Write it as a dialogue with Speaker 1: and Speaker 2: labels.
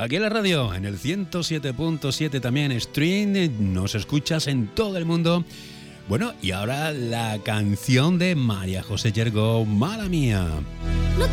Speaker 1: aquí en la radio, en el 107.7 también stream, nos escuchas en todo el mundo. Bueno, y ahora la canción de María José Yergo, Mala Mía.
Speaker 2: No